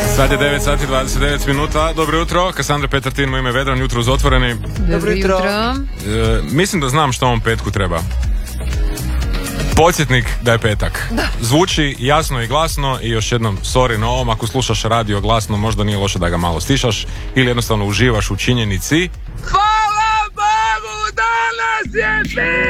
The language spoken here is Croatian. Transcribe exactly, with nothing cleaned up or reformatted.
Sad je devet sati dvadeset devet minuta. Dobro jutro, Kasandra Petartin, moje ime Vedran, jutro uz Otvoreni. Dobro jutro. E, mislim da znam što ovom petku treba. Podsjetnik da je petak. Da. Zvuči jasno i glasno i još jednom sorry na ovom, ako slušaš radio glasno možda nije loše da ga malo stišaš ili jednostavno uživaš u činjenici. Hvala Bogu, danas je